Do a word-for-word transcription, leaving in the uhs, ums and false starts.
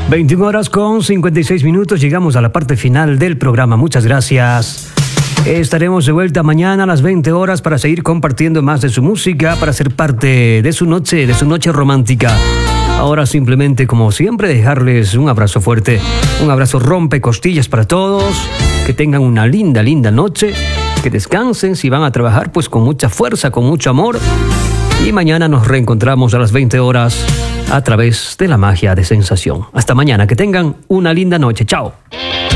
veintiuna horas con cincuenta y seis minutos, llegamos a la parte final del programa. Muchas gracias. Estaremos de vuelta mañana a las veinte horas para seguir compartiendo más de su música, para ser parte de su noche, de su noche romántica. Ahora simplemente, como siempre, dejarles un abrazo fuerte, un abrazo rompe costillas para todos, que tengan una linda, linda noche, que descansen, si van a trabajar, pues con mucha fuerza, con mucho amor. Y mañana nos reencontramos a las veinte horas a través de la magia de Sensación. Hasta mañana, que tengan una linda noche. Chao.